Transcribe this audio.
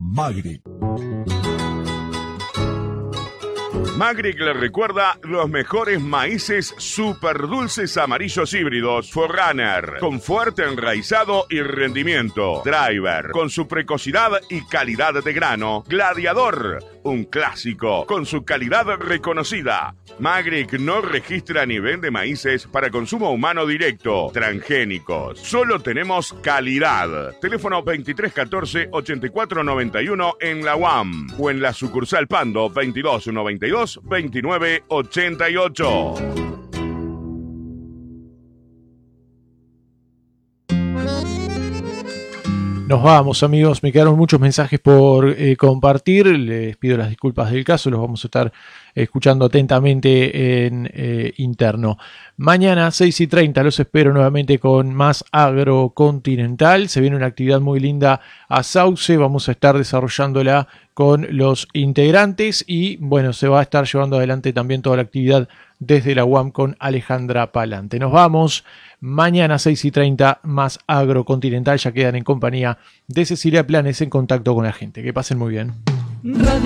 Magric. Magric le recuerda los mejores maíces super dulces amarillos híbridos Forerunner, con fuerte enraizado y rendimiento. Driver, con su precocidad y calidad de grano. Gladiador, un clásico, con su calidad reconocida. Magric no registra ni vende maíces para consumo humano directo, transgénicos. Solo tenemos calidad. Teléfono 2314-8491 en la UAM o en la sucursal Pando 2292-2988. Nos vamos, amigos. Me quedaron muchos mensajes por compartir. Les pido las disculpas del caso. Los vamos a estar escuchando atentamente en interno. Mañana 6:30 los espero nuevamente con más Agrocontinental. Se viene una actividad muy linda a Sauce. Vamos a estar desarrollándola con los integrantes y bueno, se va a estar llevando adelante también toda la actividad desde la UAM con Alejandra Palante. Nos vamos. Mañana 6:30 más Agrocontinental. Ya quedan en compañía de Cecilia Planes en contacto con la gente. Que pasen muy bien. Radio